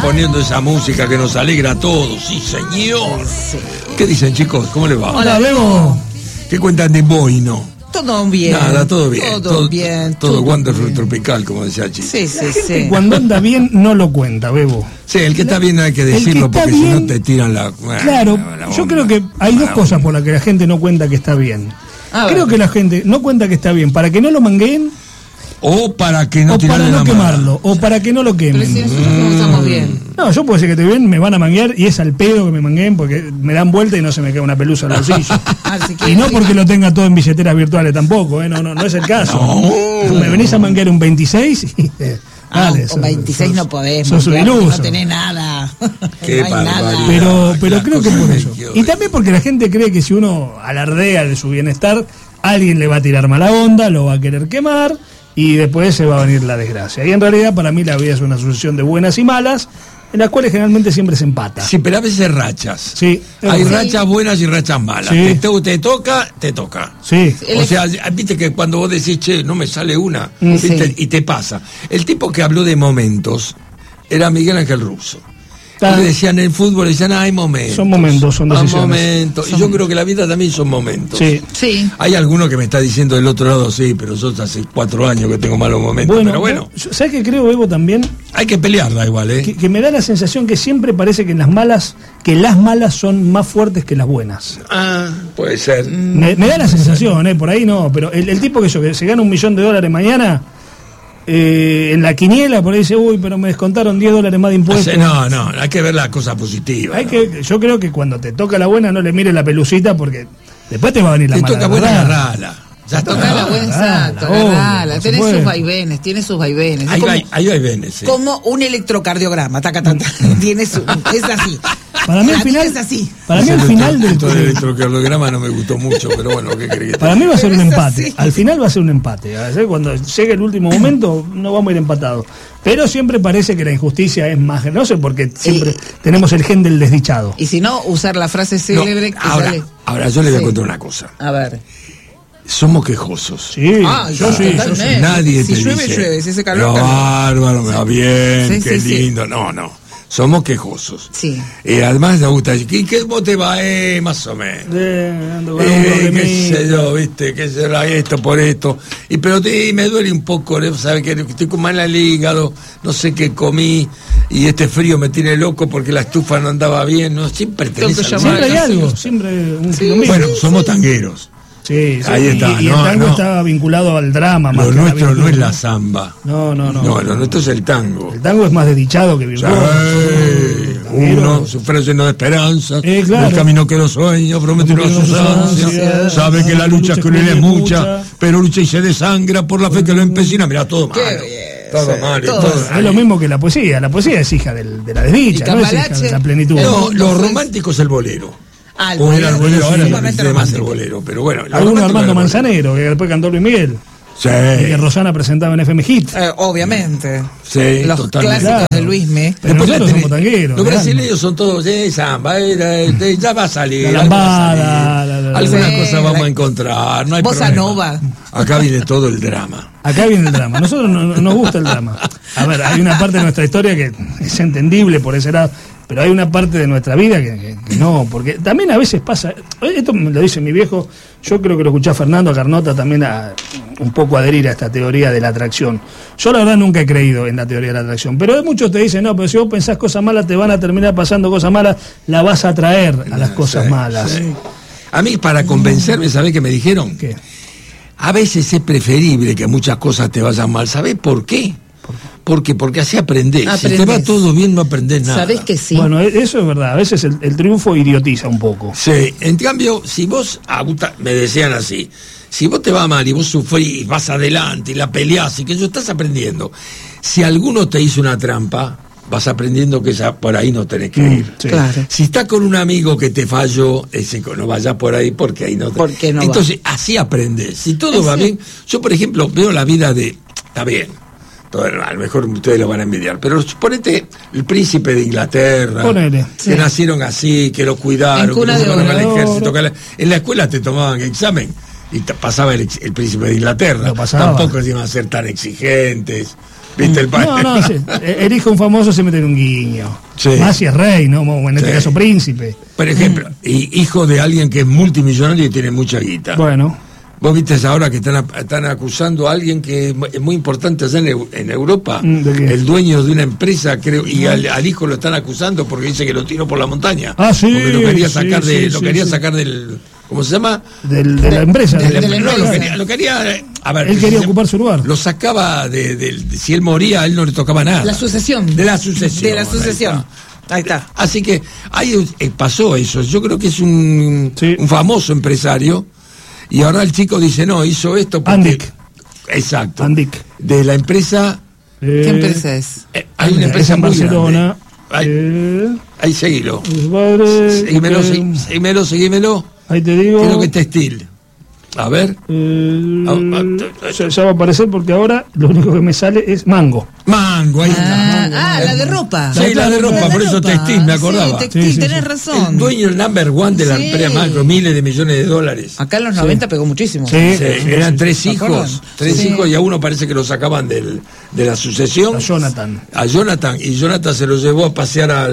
poniendo esa música que nos alegra a todos. Sí, señor. Sí. ¿Qué dicen, chicos? ¿Cómo les va? Hola, Bebo. ¿Qué cuentan de Boino? Todo bien. Nada, todo bien. Todo bien. Todo wonderful tropical, como decía Chico. Sí, sí, sí. Cuando anda bien, no lo cuenta, Bebo. Sí, el que está bien no hay que decirlo, porque bien, si no te tiran la... Claro, yo creo que hay dos cosas por las que la gente no cuenta que está bien. Creo que la gente no cuenta que está bien para que no lo mangueen, o para que no para no quemarlo, o para que no lo quemen. Pero si nosotros no estamos bien. No, yo puedo decir que estoy bien, me van a manguear y es al pedo que me mangueen porque me dan vuelta y no se me queda una pelusa en el bolsillo. Y no porque lo tenga todo en billeteras virtuales tampoco, no es el caso. No. Me venís a manguear un 26 y... Dale, con 26 no podés, sos un iluso. No tenés nada. Qué no hay nada. Pero creo que por eso. Y también porque la gente cree que si uno alardea de su bienestar, alguien le va a tirar mala onda, lo va a querer quemar y después se va a venir la desgracia. Y en realidad para mí la vida es una sucesión de buenas y malas, en las cuales generalmente siempre se empata. Sí, pero a veces rachas. Sí. Hay rachas buenas y rachas malas. Sí. Te toca. Sí. O sea, viste que cuando vos decís, che, no me sale una, ¿viste? Sí. Y te pasa. El tipo que habló de momentos era Miguel Ángel Russo. Ah. Le decían en el fútbol, le decían, hay momentos. Son momentos, son decisiones. Momentos. Y yo creo que la vida también son momentos. Sí. Sí. Hay alguno que me está diciendo del otro lado, sí, pero yo hace 4 años que tengo malos momentos. Pero bueno. ¿Sabes qué creo, Evo, también? Hay que pelearla igual, ¿eh? Que me da la sensación que siempre parece que las malas son más fuertes que las buenas. Ah, puede ser. Me da la sensación, por ahí no, pero el tipo que se gana $1 millón mañana, en la quiniela por ahí dice, uy, pero me descontaron $10 más de impuestos. No, hay que ver la cosa positiva. Yo creo que cuando te toca la buena no le mires la pelucita porque después te va a venir la mala. Te toca buena, agarrala. Ya está. Toca la buena, exacto, agarrala. Tiene sus vaivenes. Hay vaivenes, sí. Como un electrocardiograma, es así. Para mí al final es así. Para mí al final del electrocardiograma no me gustó mucho, pero bueno, ¿qué crees? Para mí va a ser un empate. Así. Al final va a ser un empate. Cuando llegue el último momento no vamos a ir empatados. Pero siempre parece que la injusticia es más, no sé, porque siempre tenemos el gen del desdichado. Y si no, usar la frase célebre que sale. Ahora yo le voy a contar una cosa. A ver. Somos quejosos. Sí, yo sí. Nadie te llueve, dice, llueve, si hace calor, bárbaro, me va bien, qué lindo. Sí. No. Somos quejosos. Sí. Además nos gusta decir, ¿qué vos te va? Más o menos. Qué sé yo, viste, qué será esto por esto. Pero me duele un poco, ¿sabes? Que estoy con mal al hígado, no sé qué comí, y este frío me tiene loco porque la estufa no andaba bien. No, siempre hay algo, siempre un kilómetro. Bueno, somos tangueros. Sí, ahí está. Y el tango está vinculado al drama. Lo nuestro no es la samba. No. Lo nuestro es el tango. El tango es más desdichado que virtuoso. Uno, su frase lleno de esperanza. Claro. El camino que los sueños promete una sustancia. Sabe que la lucha con él es mucha, pero lucha y se desangra por la fe que lo empecina. Mirá, todo malo. Todo mal. Es lo mismo que la poesía. La poesía es hija de la desdicha, no es hija de la plenitud. No, lo romántico es el bolero. Ahora es más el bolero, pero bueno. Alguno Armando Manzanero, que después cantó Luis Miguel. Sí. Y que Rosana presentaba en FM Hit. Obviamente. Sí, los totalmente. Clásicos de Luisme. Pero nosotros somos tangueros. Los brasileños son todos samba, ya va a salir. La lambada. Algunas cosas vamos a encontrar. No hay Bossa Nova. Acá viene todo el drama. Acá viene el drama. Nosotros nos gusta el drama. A ver, hay una parte de nuestra historia que es entendible por ese lado. Pero hay una parte de nuestra vida que no, porque también a veces pasa, esto me lo dice mi viejo, yo creo que lo escuché a Fernando, a Carnota también un poco adherir a esta teoría de la atracción. Yo la verdad nunca he creído en la teoría de la atracción, pero muchos te dicen, no, pero si vos pensás cosas malas te van a terminar pasando cosas malas, la vas a atraer a las cosas malas. Sí. A mí para convencerme, ¿sabés qué me dijeron? ¿Qué? A veces es preferible que muchas cosas te vayan mal, ¿sabés por qué? Porque así aprendés. Si te va todo bien, no aprendés nada. ¿Sabés que sí? Bueno, eso es verdad. A veces el triunfo idiotiza un poco. Sí, en cambio, si vos, me decían así, si vos te va mal y vos sufrís, vas adelante y la peleás y que estás aprendiendo. Si alguno te hizo una trampa, vas aprendiendo que ya por ahí no tenés que ir. Sí. Claro. Si estás con un amigo que te falló, no vayas por ahí porque ahí no te... Porque no Entonces, así aprendes. Si todo va bien, yo por ejemplo veo la vida está bien. A lo mejor ustedes lo van a envidiar, pero suponete el príncipe de Inglaterra, que nacieron así, que lo cuidaron, que no fueron al ejército, en la escuela te tomaban examen y pasaba el príncipe de Inglaterra. Tampoco iban a ser tan exigentes. ¿Viste el padre? No, sí. El hijo de un famoso se mete en un guiño. Sí. Más si es rey, ¿no? En este caso príncipe. Por ejemplo, hijo de alguien que es multimillonario y tiene mucha guita. Bueno. Vos viste ahora que están acusando a alguien que es muy importante allá en Europa, el dueño de una empresa, creo, y al hijo lo están acusando porque dice que lo tiró por la montaña. Ah, sí. Porque lo quería sacar del, ¿cómo se llama? De la empresa. Lo quería, a ver, él quería ocupar su lugar. Lo sacaba si él moría, a él no le tocaba nada. La sucesión. De la sucesión. Ahí está. Así que ahí pasó eso. Yo creo que es un famoso empresario. Y ahora el chico dice, no, hizo esto porque... Andic. Exacto. Andic. De la empresa... ¿Qué empresa es? Hay una empresa en muy Barcelona. Ahí seguilo. Seguímelo. Ahí te digo. Creo que es textil. A ver. Ya va a aparecer porque ahora lo único que me sale es Mango. Mango, ahí está. La de ropa. Sí, la de ropa, por eso textil, me acordaba. Sí, textil, tenés razón. El dueño, el number one de la empresa Macro, miles de millones de dólares. Acá en los 90 pegó muchísimo. Sí, eran tres hijos y a uno parece que lo sacaban de la sucesión. A Jonathan. Y Jonathan se lo llevó a pasear a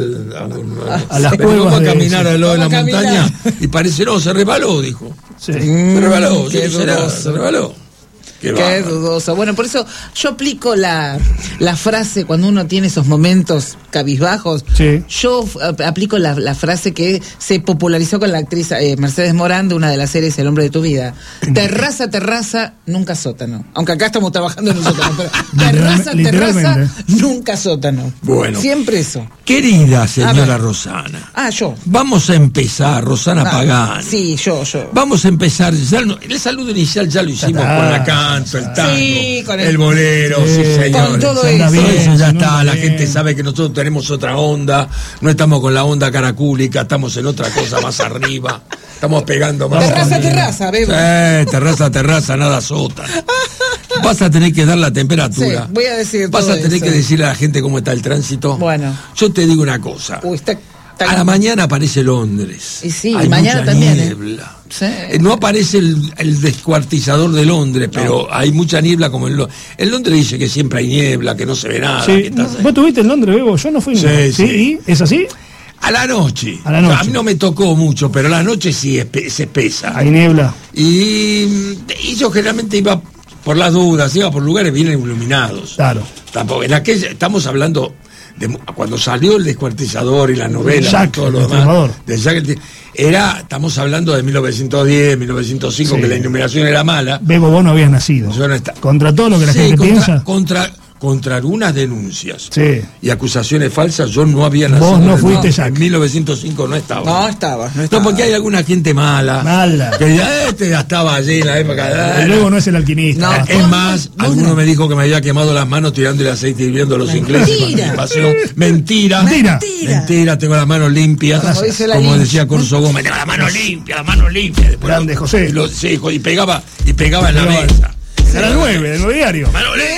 las cuevas. A caminar al lado de la montaña y parece, no, se rebaló, dijo. Sí. Se rebaló, se rebaló. Qué dudoso. Bueno, por eso yo aplico la frase cuando uno tiene esos momentos cabizbajos. Sí. Yo aplico la frase que se popularizó con la actriz Mercedes Morán de una de las series El hombre de tu vida. Terraza, nunca sótano. Aunque acá estamos trabajando en un sótano, pero terraza, nunca sótano. Bueno. Siempre eso. Querida señora Rosana. Yo. Vamos a empezar, Rosana Pagani. Sí, yo. Vamos a empezar. El saludo inicial ya lo hicimos con la canto, el tango, el bolero, sí, señor. Con todo eso ya está, la gente sabe que nosotros tenemos otra onda, no estamos con la onda caracúlica, estamos en otra cosa más arriba, estamos pegando más. Terraza, bebo. Terraza, nada sótano. Vas a tener que dar la temperatura. Sí, voy a decir Vas a tener que decirle a la gente cómo está el tránsito. Bueno. Yo te digo una cosa. A la mañana aparece Londres. Y sí, hay mañana mucha también. Niebla. Sí. No aparece el descuartizador de Londres, pero hay mucha niebla como en Londres. En Londres dice que siempre hay niebla, que no se ve nada. Sí. ¿Vos estuviste en Londres, Bebo? Yo no fui. Sí. ¿Es así? A la noche. A mí no me tocó mucho, pero a la noche sí se espesa. Hay niebla. Y yo generalmente iba por las dudas, iba por lugares bien iluminados. Claro. Tampoco, estamos hablando de cuando salió el descuartizador y la novela Jack, y todo lo demás. De Jack, estamos hablando de 1910, 1905, que la iluminación era mala. Bebo, vos no habías nacido. Yo no estaba. Contra todo lo que la gente piensa. Contra algunas denuncias y acusaciones falsas, yo no había nacido. Vos no fuiste Jack. En 1905 no estaba. No estaba. No, porque hay alguna gente mala. Que ya estaba allí en la época. Y luego no es el alquimista. Es más, alguno me dijo que me había quemado las manos tirando el aceite hirviendo a los ingleses. Mentira, tengo las manos limpias. Como decía Corso Gómez, tengo las manos limpias. Grande José. Y pegaba en la mesa. Era 9, de 9 diario.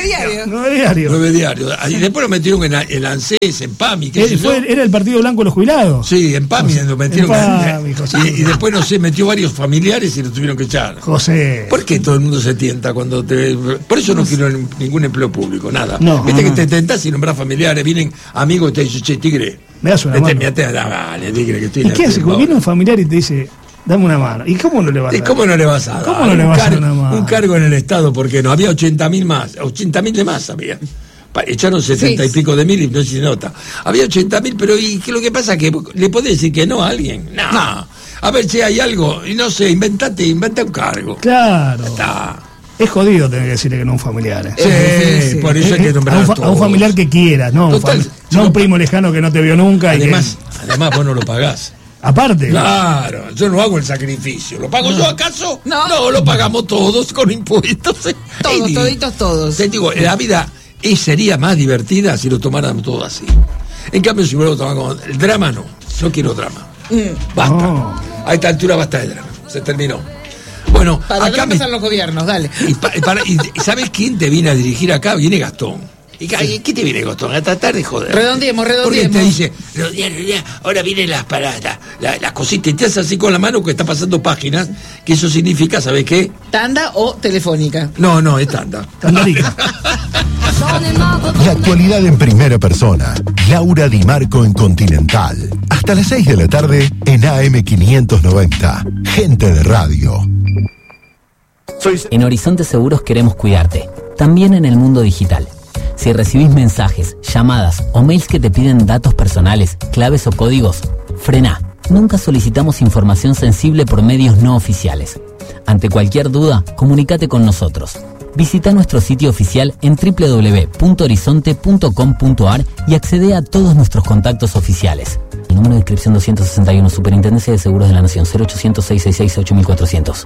9 diario. Y después lo metieron en ANSES, en PAMI. ¿Era el Partido Blanco de los Jubilados? Sí, en PAMI lo metieron. Y después, no sé, metió varios familiares y lo tuvieron que echar. José. ¿Por qué todo el mundo se tienta cuando te.? Por eso no quiero ningún empleo público, nada. Viste que te tentás y nombrás familiares, vienen amigos y te dicen, che, tigre. Me das una mano. Dale, tigre, que estoy. ¿Y qué hace? Cuando viene un familiar y te dice, dame una mano. ¿Y cómo no le vas a dar? ¿Cómo no le vas a dar? ¿Cómo no le vas a dar una mano? Un cargo en el Estado, porque no había 80.000 más. 80.000 de más había. Echaron 70 y pico de mil y no se nota. Había 80.000, pero ¿y qué lo que pasa? ¿Que le podés decir que no a alguien? No. A ver si hay algo. Y no sé, inventa un cargo. Claro. Está. Es jodido tener que decirle que no a un familiar. Sí, por eso hay que nombrar a un familiar que quiera, no un primo lejano que no te vio nunca. Además vos no lo pagás. Aparte. Claro, yo no hago el sacrificio. ¿Lo pago yo acaso? No, lo pagamos todos con impuestos. Todos. Te digo, la vida sería más divertida si lo tomáramos todo así. En cambio, si lo tomamos como el drama, no quiero drama. Basta. A esta altura basta de drama. Se terminó. Bueno, acá pasan los gobiernos, dale. Y ¿sabes quién te viene a dirigir acá? Viene Gastón. ¿Y qué te viene, Gastón? A tratar de joder. Redondiemos. Porque te dice, ahora vienen las paradas, las cositas, y te haces así con la mano que está pasando páginas, que eso significa, ¿sabes qué? ¿Tanda o telefónica? No, es tanda. Tandarica. La actualidad en primera persona. Laura Di Marco en Continental. Hasta las 6 de la tarde en AM590. Gente de radio. En Horizonte Seguros queremos cuidarte, también en el mundo digital. Si recibís mensajes, llamadas o mails que te piden datos personales, claves o códigos, frená. Nunca solicitamos información sensible por medios no oficiales. Ante cualquier duda, comunícate con nosotros. Visita nuestro sitio oficial en www.horizonte.com.ar y accede a todos nuestros contactos oficiales. El número de inscripción 261, Superintendencia de Seguros de la Nación, 0800-666-8400.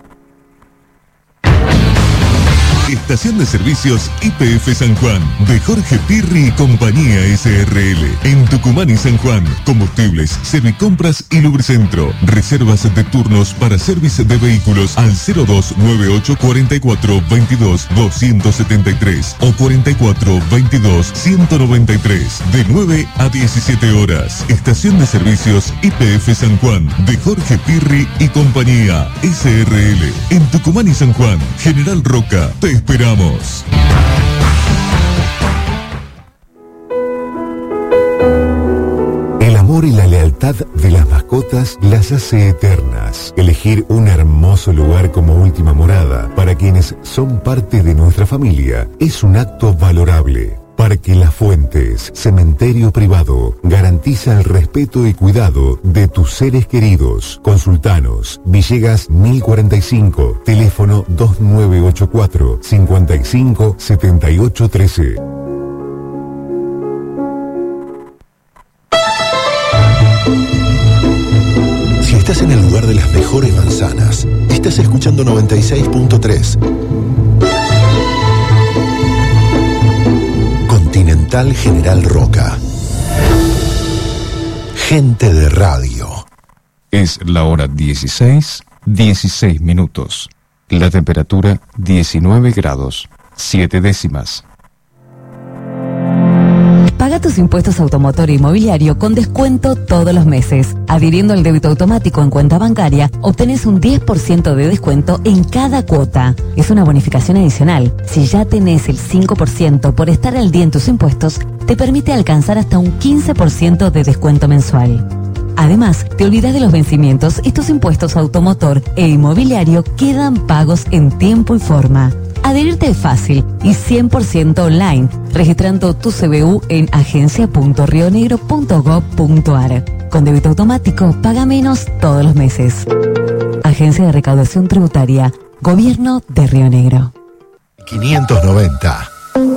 Estación de Servicios YPF San Juan, de Jorge Pirri y Compañía SRL. En Tucumán y San Juan, combustibles, servicompras y lubricentro. Reservas de turnos para servicio de vehículos al 0298 44 22 273 o 44 22 193, de 9 a 17 horas. Estación de Servicios YPF San Juan, de Jorge Pirri y Compañía SRL. En Tucumán y San Juan, General Roca, te esperamos. El amor y la lealtad de las mascotas las hace eternas. Elegir un hermoso lugar como última morada para quienes son parte de nuestra familia es un acto valorable. Parque Las Fuentes, cementerio privado, garantiza el respeto y cuidado de tus seres queridos. Consultanos, Villegas 1045, teléfono 2984 55 78 13. Si estás en el lugar de las mejores manzanas, estás escuchando 96.3. Continental General Roca. Gente de radio. Es la hora 16 minutos. La temperatura 19 grados, 7 décimas. Paga tus impuestos automotor e inmobiliario con descuento todos los meses. Adhiriendo al débito automático en cuenta bancaria, obtenés un 10% de descuento en cada cuota. Es una bonificación adicional. Si ya tenés el 5% por estar al día en tus impuestos, te permite alcanzar hasta un 15% de descuento mensual. Además, te olvidas de los vencimientos y tus impuestos automotor e inmobiliario quedan pagos en tiempo y forma. Adherirte es fácil y 100% online, registrando tu CBU en agencia.rionegro.gov.ar. Con débito automático, paga menos todos los meses. Agencia de Recaudación Tributaria, Gobierno de Río Negro. 590.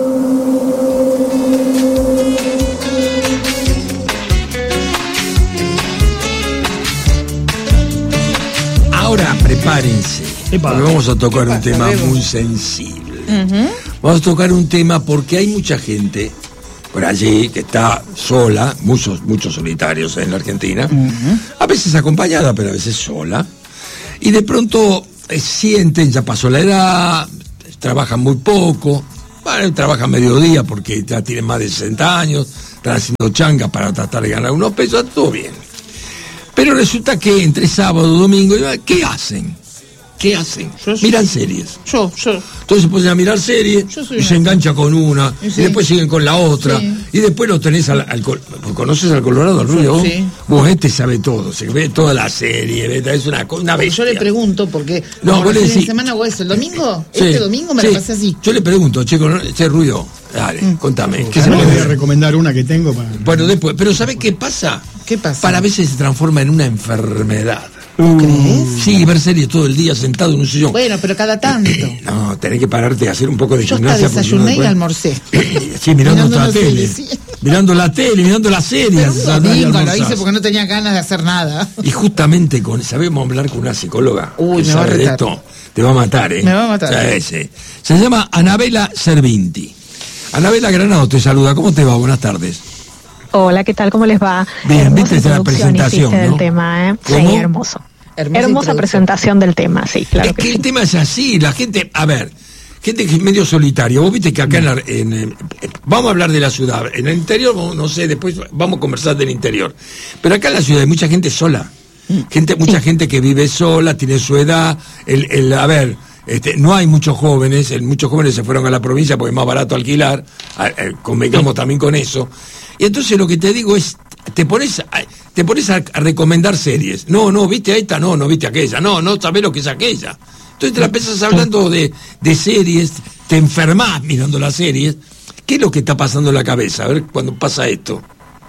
Ahora prepárense, porque vamos a tocar un tema muy sensible. Vamos a tocar un tema porque hay mucha gente por allí que está sola, muchos solitarios en la Argentina, a veces acompañada, pero a veces sola, y de pronto sienten, ya pasó la edad, trabajan muy poco, trabajan mediodía porque ya tienen más de 60 años, están haciendo changa para tratar de ganar unos pesos, todo bien. Pero resulta que entre sábado y domingo, ¿qué hacen? Miran series. Yo. Entonces se ponen a mirar series y se engancha con una, y después siguen con la otra, y después lo tenés ¿conoces al Colorado, al Rubio? Sí. Vos, sabe todo, se ve toda la serie, es una bestia. Yo le pregunto, porque vos le el fin decís, de semana hago eso, el domingo, sí, domingo me la pasé así. Yo le pregunto, che, Rubio, dale, contame. ¿Qué se me voy a recomendar una que tengo para... Bueno, después, pero ¿sabe qué pasa? ¿Qué pasa? Para veces se transforma en una enfermedad. ¿Crees? Sí, ver series todo el día sentado en un sillón. Bueno, pero cada tanto. No, tenés que pararte a hacer un poco de Yo gimnasia. hasta desayuné y almorcé. Sí, mirando la serie, tele. Sí. Mirando la tele, mirando las series. Domingo lo hice porque no tenía ganas de hacer nada. Y justamente sabemos hablar con una psicóloga. Uy, que me va a sabe de retar. esto. Te va a matar, ¿eh? Me va a matar. Sí. Se llama Anabela Cervinti. Anabela Granado te saluda. ¿Cómo te va? Buenas tardes. Hola, ¿qué tal? ¿Cómo les va? Bien, Hermosa viste la introducción presentación, hiciste ¿no? del tema, ¿eh? Sí, ¿Cómo? hermosa presentación del tema, sí, claro es que el tema es así, la gente gente que es medio solitaria. Vos viste que acá vamos a hablar de la ciudad. En el interior, no sé, después vamos a conversar del interior. Pero acá en la ciudad hay mucha gente sola. Mucha gente que vive sola, tiene su edad. No hay muchos jóvenes se fueron a la provincia porque es más barato alquilar, convengamos también con eso. Y entonces lo que te digo es, te pones a recomendar series. No, viste a esta, no viste a aquella, no sabés lo que es aquella. Entonces te la empezás hablando de series, te enfermás mirando las series. ¿Qué es lo que está pasando en la cabeza? A ver, cuando pasa esto.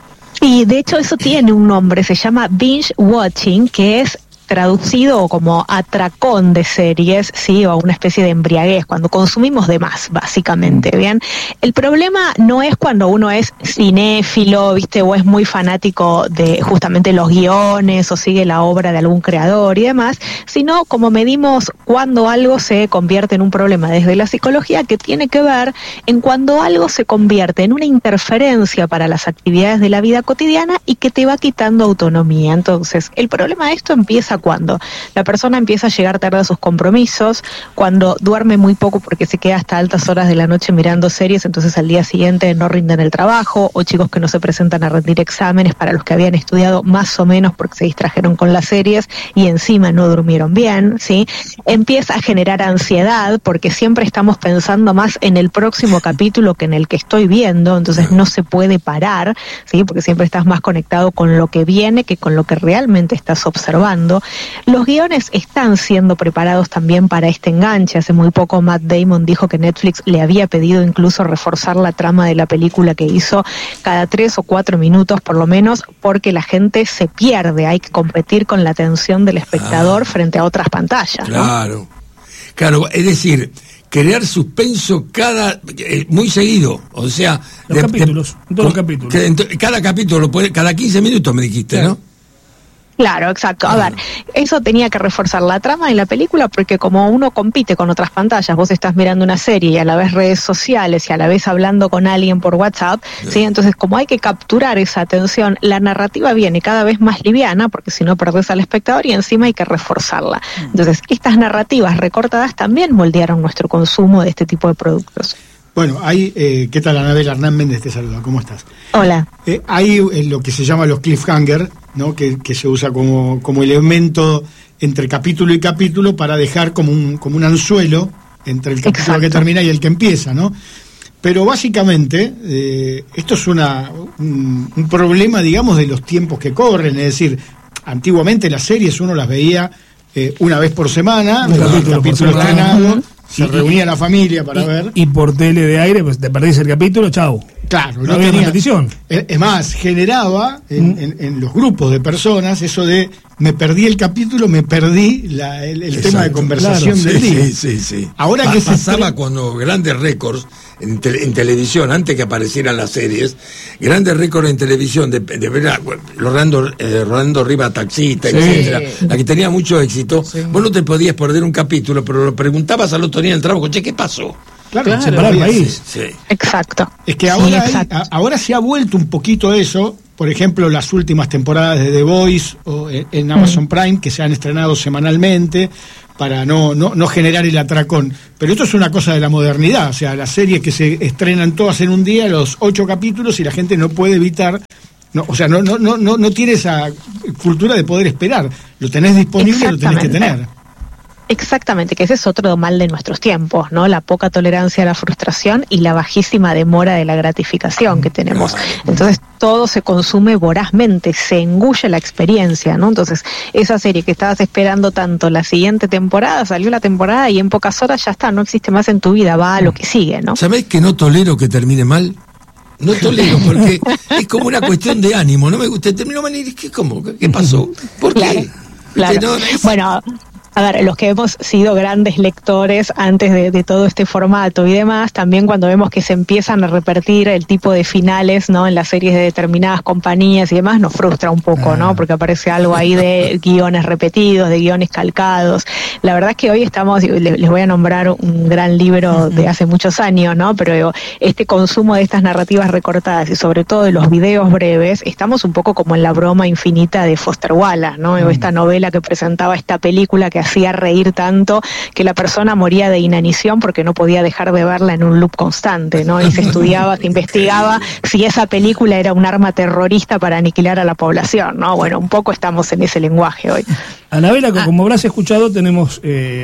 Y de hecho eso tiene un nombre, se llama binge watching, que es traducido como atracón de series, ¿sí? O una especie de embriaguez, cuando consumimos de más, básicamente, ¿bien? El problema no es cuando uno es cinéfilo, ¿viste? O es muy fanático de justamente los guiones, o sigue la obra de algún creador y demás, sino como medimos cuando algo se convierte en un problema desde la psicología, que tiene que ver en cuando algo se convierte en una interferencia para las actividades de la vida cotidiana y que te va quitando autonomía. Entonces, el problema de esto empieza cuando la persona empieza a llegar tarde a sus compromisos, cuando duerme muy poco porque se queda hasta altas horas de la noche mirando series, entonces al día siguiente no rinden el trabajo, o chicos que no se presentan a rendir exámenes para los que habían estudiado más o menos porque se distrajeron con las series y encima no durmieron bien, ¿sí? Empieza a generar ansiedad porque siempre estamos pensando más en el próximo capítulo que en el que estoy viendo, entonces no se puede parar, ¿sí? Porque siempre estás más conectado con lo que viene que con lo que realmente estás observando. Los guiones están siendo preparados también para este enganche. Hace muy poco Matt Damon dijo que Netflix le había pedido incluso reforzar la trama de la película que hizo cada 3 o 4 minutos por lo menos, porque la gente se pierde, hay que competir con la atención del espectador frente a otras pantallas, ¿no? Claro, es decir, crear suspenso muy seguido, o sea, los capítulos. Cada capítulo, cada 15 minutos me dijiste, ¿no? Claro, exacto. A ver, eso tenía que reforzar la trama de la película porque como uno compite con otras pantallas, vos estás mirando una serie y a la vez redes sociales y a la vez hablando con alguien por WhatsApp, ¿sí? Entonces, como hay que capturar esa atención, la narrativa viene cada vez más liviana porque si no perdés al espectador y encima hay que reforzarla. Entonces, estas narrativas recortadas también moldearon nuestro consumo de este tipo de productos. Bueno, hay, ¿qué tal, Anabel? Hernán Méndez te saluda, ¿cómo estás? Hola. Hay lo que se llama los cliffhanger, ¿no? Que se usa como elemento entre capítulo y capítulo para dejar como un anzuelo entre el capítulo que termina y el que empieza, ¿no? Pero básicamente esto es un problema, digamos, de los tiempos que corren, es decir, antiguamente las series uno las veía una vez por semana, capítulo estrenado, se reunía la familia para ver. Y por tele de aire, pues te perdís el capítulo, chau. Claro, no había repetición. Es más, generaba en los grupos de personas eso de me perdí el capítulo, me perdí el tema de conversación del día. Sí. Ahora que pasaba cuando grandes récords en televisión, antes que aparecieran las series, grandes récords en televisión de ver a Rolando Riva Taxista, etcétera, la que tenía mucho éxito. Vos no te podías perder un capítulo, pero lo preguntabas al otro día en el trabajo, che, ¿qué pasó? Claro, separar el país. Sí. Exacto. Es que ahora se ha vuelto un poquito eso. Por ejemplo, las últimas temporadas de The Voice o en Amazon Prime, que se han estrenado semanalmente para no generar el atracón. Pero esto es una cosa de la modernidad, o sea, las series que se estrenan todas en un día, los 8 capítulos, y la gente no puede evitar, no tiene esa cultura de poder esperar. Lo tenés disponible y lo tenés que tener. Exactamente, que ese es otro mal de nuestros tiempos, ¿no? La poca tolerancia a la frustración y la bajísima demora de la gratificación que tenemos. Entonces, todo se consume vorazmente, se engulle la experiencia, ¿no? Entonces, esa serie que estabas esperando tanto, la siguiente temporada, salió la temporada y en pocas horas ya está, no existe más en tu vida, va a lo que sigue, ¿no? ¿Sabés que no tolero que termine mal? No tolero, porque es como una cuestión de ánimo, no me gusta, terminó mal y ¿qué pasó? ¿Por qué? Claro. Bueno, a ver, los que hemos sido grandes lectores antes de todo este formato y demás, también cuando vemos que se empiezan a repetir el tipo de finales, ¿no? En las series de determinadas compañías y demás, nos frustra un poco, ¿no? Porque aparece algo ahí de guiones repetidos, de guiones calcados. La verdad es que hoy estamos, les voy a nombrar un gran libro de hace muchos años, ¿no? Pero este consumo de estas narrativas recortadas y sobre todo de los videos breves, estamos un poco como en la broma infinita de Foster Wallace, ¿no? Esta novela que presentaba esta película que hacía reír tanto que la persona moría de inanición porque no podía dejar de verla en un loop constante, ¿no? Y se estudiaba, se investigaba si esa película era un arma terrorista para aniquilar a la población, ¿no? Bueno, un poco estamos en ese lenguaje hoy. Anabela, como habrás escuchado, tenemos,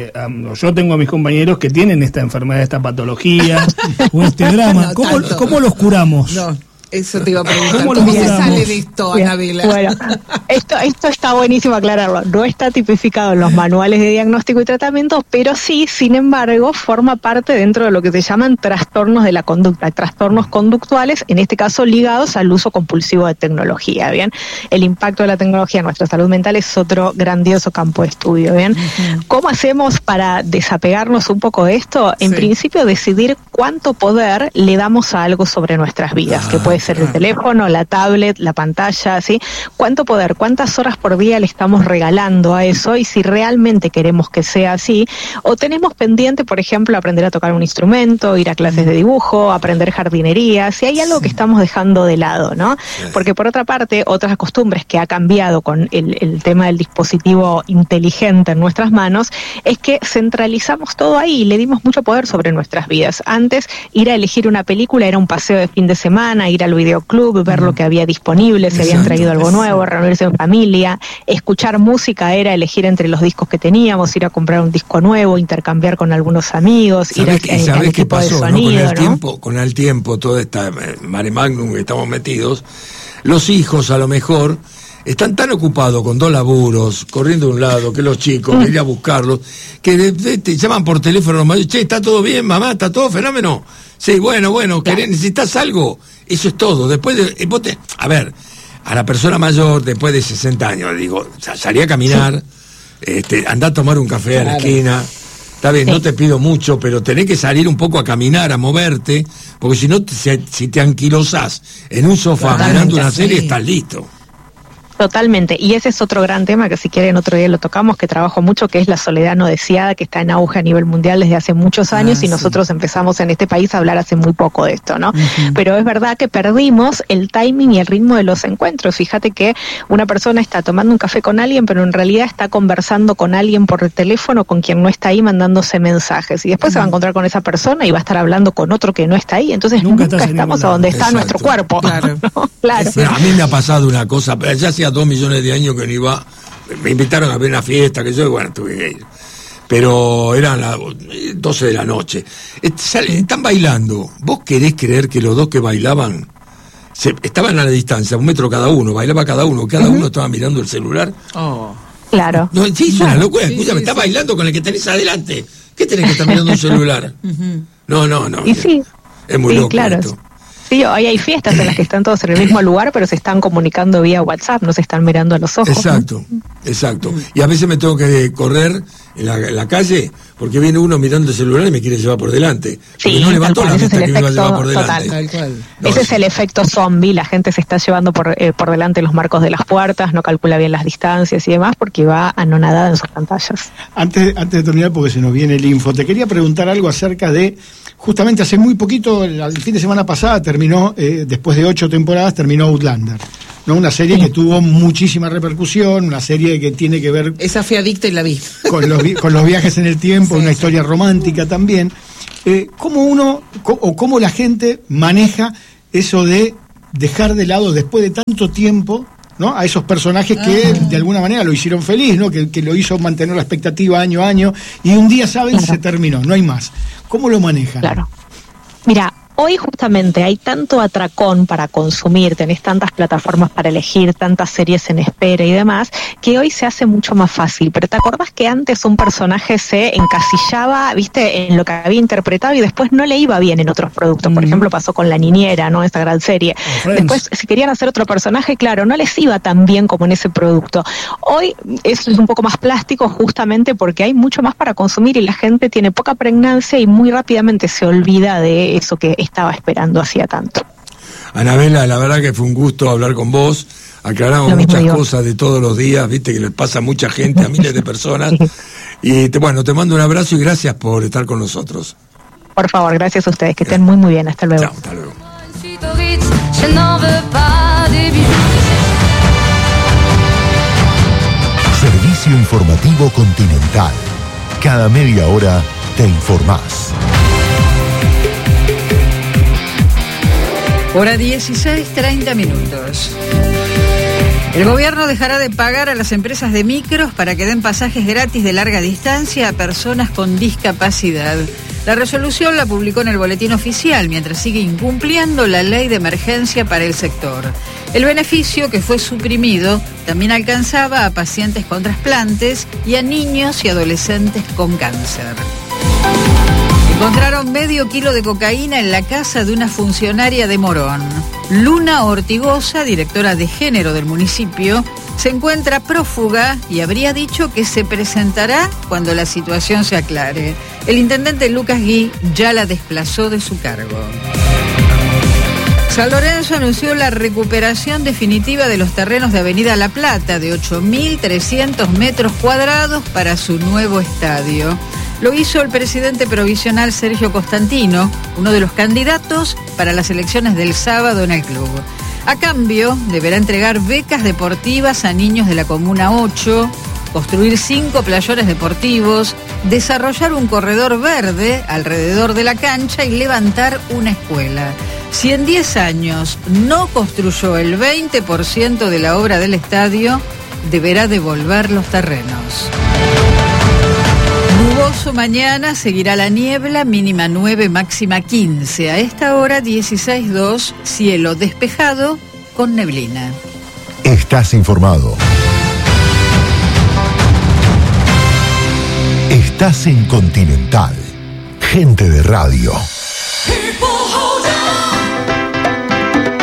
yo tengo a mis compañeros que tienen esta enfermedad, esta patología o este drama. No, ¿Cómo los curamos? No. Eso te iba a preguntar. ¿Cómo se sale de esto, Anabela? Bueno, esto está buenísimo aclararlo. No está tipificado en los manuales de diagnóstico y tratamiento, pero sí, sin embargo, forma parte dentro de lo que se llaman trastornos de la conducta, trastornos conductuales, en este caso ligados al uso compulsivo de tecnología, ¿bien? El impacto de la tecnología en nuestra salud mental es otro grandioso campo de estudio, ¿bien? ¿Cómo hacemos para desapegarnos un poco de esto? En principio, decidir cuánto poder le damos a algo sobre nuestras vidas, que puede ser el teléfono, la tablet, la pantalla, ¿sí? ¿Cuánto poder, cuántas horas por día le estamos regalando a eso? Y si realmente queremos que sea así, o tenemos pendiente, por ejemplo, aprender a tocar un instrumento, ir a clases de dibujo, aprender jardinería, si hay algo que estamos dejando de lado, ¿no? Porque por otra parte, otras costumbres que ha cambiado con el tema del dispositivo inteligente en nuestras manos, es que centralizamos todo ahí y le dimos mucho poder sobre nuestras vidas. Antes, ir a elegir una película era un paseo de fin de semana, ir al videoclub, ver lo que había disponible, se habían traído algo nuevo, reunirse en familia, escuchar música era elegir entre los discos que teníamos, ir a comprar un disco nuevo, intercambiar con algunos amigos, ir ¿sabés qué pasó? Sonido, ¿no? Con el tiempo, toda esta mare magnum que estamos metidos, los hijos a lo mejor están tan ocupados con 2 laburos, corriendo de un lado, que los chicos, ir a buscarlos, que te llaman por teléfono, che, ¿está todo bien, mamá? ¿Está todo fenómeno? Sí, bueno, ¿necesitas algo? Eso es todo. Después de, a ver, a la persona mayor, después de 60 años, digo, salí a caminar, andá a tomar un café a la esquina. Está bien, no te pido mucho, pero tenés que salir un poco a caminar, a moverte, porque si no, si te anquilosás en un sofá mirando una serie, estás listo. Totalmente, y ese es otro gran tema que si quieren otro día lo tocamos, que trabajo mucho, que es la soledad no deseada, que está en auge a nivel mundial desde hace muchos años y nosotros empezamos en este país a hablar hace muy poco de esto, ¿no? Pero es verdad que perdimos el timing y el ritmo de los encuentros. Fíjate que una persona está tomando un café con alguien, pero en realidad está conversando con alguien por el teléfono con quien no está ahí mandándose mensajes, y después se va a encontrar con esa persona y va a estar hablando con otro que no está ahí, entonces nunca estamos a donde está nuestro cuerpo. Claro. ¿No? Claro. Pero a mí me ha pasado una cosa, ya hacía 2 millones de años que no iba, me invitaron a ver una fiesta que yo, bueno, tuve que ir, pero eran las 12 de la noche, están bailando. ¿Vos querés creer que los dos que bailaban estaban a la distancia, 1 metro cada uno, bailaba cada uno estaba mirando el celular? Claro. No, sí, es una locura. Escúchame, estás bailando con el que tenés adelante, ¿qué tenés que estar mirando un celular? No, y sí, es muy loco, claro. Esto. Sí, hoy hay fiestas en las que están todos en el mismo lugar, pero se están comunicando vía WhatsApp, no se están mirando a los ojos. Exacto. Y a veces me tengo que correr en la calle porque viene uno mirando el celular y me quiere llevar por delante. Porque no levantó la vista que me iba a llevar por delante. Ese es el efecto zombie, la gente se está llevando por delante los marcos de las puertas, no calcula bien las distancias y demás porque va anonadada en sus pantallas. Antes de terminar, porque se nos viene el info, te quería preguntar algo acerca de, justamente hace muy poquito, el fin de semana pasada terminó, después de 8 temporadas, terminó Outlander, ¿no? Una serie que tuvo muchísima repercusión, una serie que tiene que ver... Esa fui adicta y la vi. Con los viajes en el tiempo, una historia romántica también. ¿Cómo la gente maneja eso de dejar de lado, después de tanto tiempo, ¿no?, a esos personajes que de alguna manera lo hicieron feliz, ¿no?, que lo hizo mantener la expectativa año a año, y un día, ¿saben?, se terminó, no hay más? ¿Cómo lo manejan? Claro. Mira, hoy justamente hay tanto atracón para consumir, tenés tantas plataformas para elegir, tantas series en espera y demás, que hoy se hace mucho más fácil. Pero ¿te acordás que antes un personaje se encasillaba, viste, en lo que había interpretado y después no le iba bien en otros productos? Por ejemplo, pasó con La Niñera, ¿no?, esta gran serie. Después, si querían hacer otro personaje, claro, no les iba tan bien como en ese producto. Hoy eso es un poco más plástico justamente porque hay mucho más para consumir y la gente tiene poca pregnancia y muy rápidamente se olvida de eso que estaba esperando hacía tanto. Anabela, la verdad que fue un gusto hablar con vos, aclaramos muchas cosas de todos los días, viste que les pasa a mucha gente, a miles de personas, y te mando un abrazo y gracias por estar con nosotros. Por favor, gracias a ustedes, que estén muy muy bien, hasta luego. Chao, hasta luego. Servicio Informativo Continental. Continental. Cada media hora te informás. Hora 16:30 minutos. El gobierno dejará de pagar a las empresas de micros para que den pasajes gratis de larga distancia a personas con discapacidad. La resolución la publicó en el Boletín Oficial, mientras sigue incumpliendo la ley de emergencia para el sector. El beneficio, que fue suprimido, también alcanzaba a pacientes con trasplantes y a niños y adolescentes con cáncer. Encontraron medio kilo de cocaína en la casa de una funcionaria de Morón. Luna Ortigosa, directora de género del municipio, se encuentra prófuga y habría dicho que se presentará cuando la situación se aclare. El intendente Lucas Gui ya la desplazó de su cargo. San Lorenzo anunció la recuperación definitiva de los terrenos de Avenida La Plata de 8.300 metros cuadrados para su nuevo estadio. Lo hizo el presidente provisional Sergio Costantino, uno de los candidatos para las elecciones del sábado en el club. A cambio, deberá entregar becas deportivas a niños de la Comuna 8, construir 5 playones deportivos, desarrollar un corredor verde alrededor de la cancha y levantar una escuela. Si en 10 años no construyó el 20% de la obra del estadio, deberá devolver los terrenos. Nuboso mañana, seguirá la niebla, mínima 9, máxima 15. A esta hora 16:02, cielo despejado con neblina. Estás informado. Estás en Continental. Gente de radio.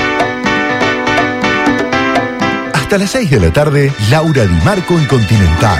Hasta las 6 de la tarde, Laura Di Marco en Continental.